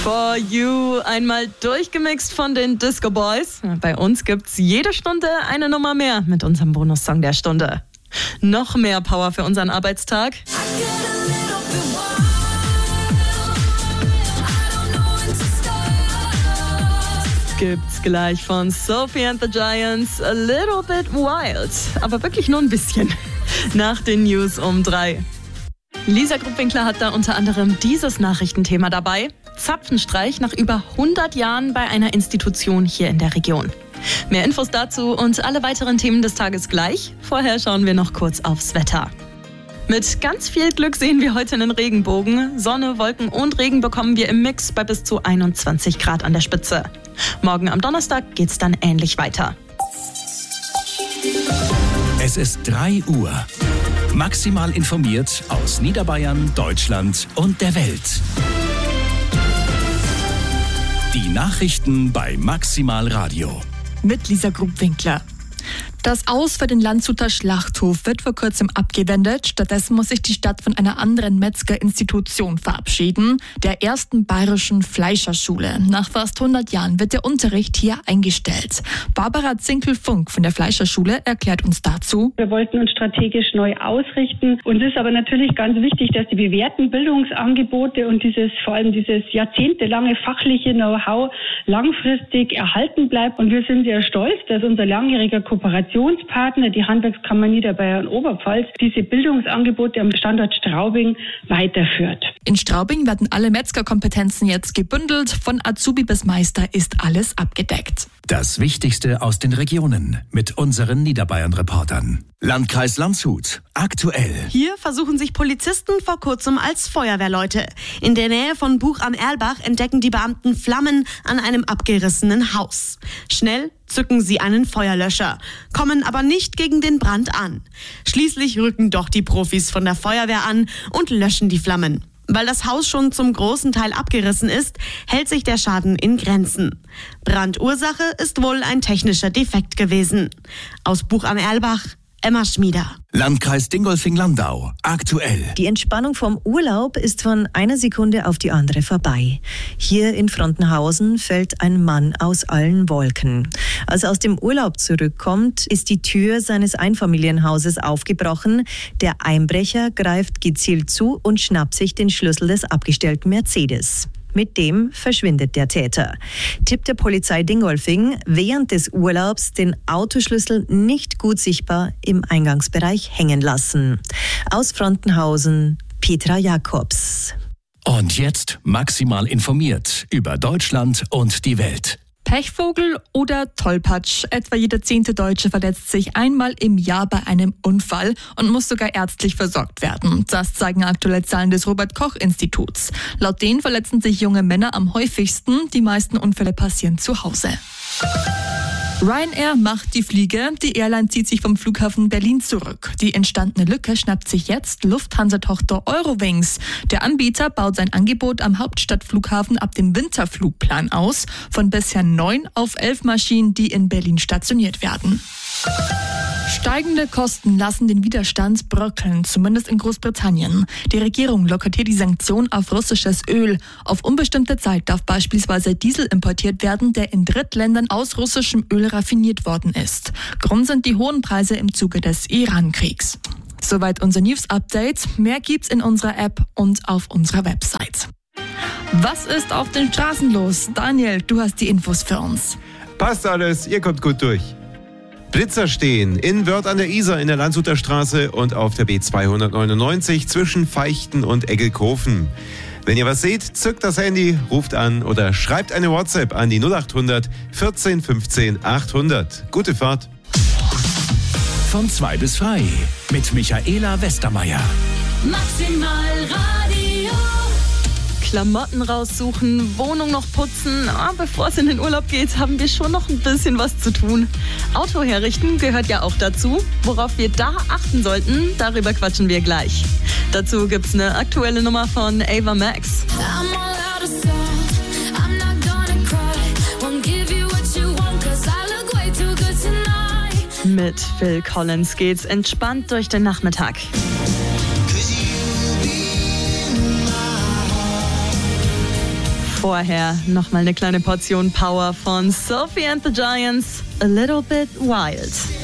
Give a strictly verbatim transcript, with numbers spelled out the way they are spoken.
For You, einmal durchgemixt von den Disco Boys. Bei uns gibt's jede Stunde eine Nummer mehr mit unserem Bonussong der Stunde. Noch mehr Power für unseren Arbeitstag. Gibt's gleich von Sophie and the Giants, A Little Bit Wild. Aber wirklich nur ein bisschen. Nach den News um drei. Lisa Gruppwinkler hat da unter anderem dieses Nachrichtenthema dabei. Zapfenstreich nach über hundert Jahren bei einer Institution hier in der Region. Mehr Infos dazu und alle weiteren Themen des Tages gleich. Vorher schauen wir noch kurz aufs Wetter. Mit ganz viel Glück sehen wir heute einen Regenbogen. Sonne, Wolken und Regen bekommen wir im Mix bei bis zu einundzwanzig Grad an der Spitze. Morgen am Donnerstag geht's dann ähnlich weiter. Es ist drei Uhr. Maximal informiert aus Niederbayern, Deutschland und der Welt. Die Nachrichten bei Maximal Radio. Mit Lisa Gruppwinkler. Das Aus für den Landshuter Schlachthof wird vor kurzem abgewendet. Stattdessen muss sich die Stadt von einer anderen Metzgerinstitution verabschieden, der ersten bayerischen Fleischerschule. Nach fast hundert Jahren wird der Unterricht hier eingestellt. Barbara Zinkel-Funk von der Fleischerschule erklärt uns dazu. Wir wollten uns strategisch neu ausrichten. Uns ist aber natürlich ganz wichtig, dass die bewährten Bildungsangebote und dieses vor allem dieses jahrzehntelange fachliche Know-how langfristig erhalten bleibt. Und wir sind sehr stolz, dass unser langjähriger Kooperationspartner, die Handwerkskammer Niederbayern Oberpfalz, diese Bildungsangebote am Standort Straubing weiterführt. In Straubing werden alle Metzgerkompetenzen jetzt gebündelt. Von Azubi bis Meister ist alles abgedeckt. Das Wichtigste aus den Regionen mit unseren Niederbayern-Reportern. Landkreis Landshut, aktuell. Hier versuchen sich Polizisten vor kurzem als Feuerwehrleute. In der Nähe von Buch am Erlbach entdecken die Beamten Flammen an einem abgerissenen Haus. Schnell zücken sie einen Feuerlöscher, kommen aber nicht gegen den Brand an. Schließlich rücken doch die Profis von der Feuerwehr an und löschen die Flammen. Weil das Haus schon zum großen Teil abgerissen ist, hält sich der Schaden in Grenzen. Brandursache ist wohl ein technischer Defekt gewesen. Aus Buch am Erlbach, Emma Schmieder. Landkreis Dingolfing-Landau, aktuell. Die Entspannung vom Urlaub ist von einer Sekunde auf die andere vorbei. Hier in Frontenhausen fällt ein Mann aus allen Wolken. Als er aus dem Urlaub zurückkommt, ist die Tür seines Einfamilienhauses aufgebrochen. Der Einbrecher greift gezielt zu und schnappt sich den Schlüssel des abgestellten Mercedes. Mit dem verschwindet der Täter. Tipp der Polizei Dingolfing, während des Urlaubs den Autoschlüssel nicht gut sichtbar im Eingangsbereich hängen lassen. Aus Frontenhausen, Petra Jakobs. Und jetzt maximal informiert über Deutschland und die Welt. Pechvogel oder Tollpatsch. Etwa jeder zehnte Deutsche verletzt sich einmal im Jahr bei einem Unfall und muss sogar ärztlich versorgt werden. Das zeigen aktuelle Zahlen des Robert-Koch-Instituts. Laut denen verletzen sich junge Männer am häufigsten. Die meisten Unfälle passieren zu Hause. Ryanair macht die Fliege. Die Airline zieht sich vom Flughafen Berlin zurück. Die entstandene Lücke schnappt sich jetzt Lufthansa-Tochter Eurowings. Der Anbieter baut sein Angebot am Hauptstadtflughafen ab dem Winterflugplan aus. Von bisher neun auf elf Maschinen, die in Berlin stationiert werden. Steigende Kosten lassen den Widerstand bröckeln, zumindest in Großbritannien. Die Regierung lockert hier die Sanktionen auf russisches Öl. Auf unbestimmte Zeit darf beispielsweise Diesel importiert werden, der in Drittländern aus russischem Öl raffiniert worden ist. Grund sind die hohen Preise im Zuge des Iran-Kriegs. Soweit unser News-Update. Mehr gibt's in unserer App und auf unserer Website. Was ist auf den Straßen los? Daniel, du hast die Infos für uns. Passt alles, ihr kommt gut durch. Blitzer stehen in Wörth an der Isar in der Landshuter Straße und auf der B zweihundertneunundneunzig zwischen Feichten und Eggelkofen. Wenn ihr was seht, zückt das Handy, ruft an oder schreibt eine WhatsApp an die null acht hundert vierzehn fünfzehn achthundert. Gute Fahrt. Von zwei bis frei mit Michaela Westermeier. Maximal Radio. Klamotten raussuchen, Wohnung noch putzen. Ah, bevor es in den Urlaub geht, haben wir schon noch ein bisschen was zu tun. Auto herrichten gehört ja auch dazu. Worauf wir da achten sollten, darüber quatschen wir gleich. Dazu gibt's eine aktuelle Nummer von Ava Max. Mit Phil Collins geht's entspannt durch den Nachmittag. Vorher nochmal eine kleine Portion Power von Sophie and the Giants, A Little Bit Wild.